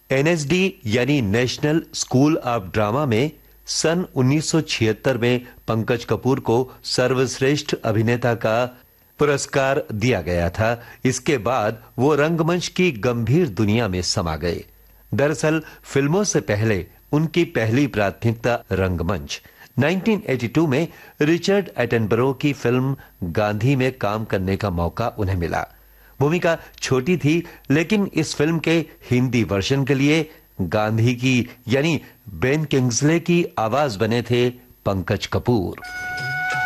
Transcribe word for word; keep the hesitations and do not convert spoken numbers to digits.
N S D यानी national school of drama में सन उन्नीस सौ छिहत्तर में पंकज कपूर को सर्वश्रेष्ठ अभिनेता का पुरस्कार दिया गया था। इसके बाद वो रंगमंच की गंभीर दुनिया में समा गए। दरअसल फिल्मों से पहले उनकी पहली प्राथमिकता रंगमंच। उन्नीस सौ बयासी में रिचर्ड एटनबरो की फिल्म गांधी में काम करने का मौका उन्हें मिला। भूमिका छोटी थी, लेकिन इस फिल्म के हिंदी वर्जन के लिए गांधी की यानी बेन किंग्सले की आवाज बने थे पंकज कपूर।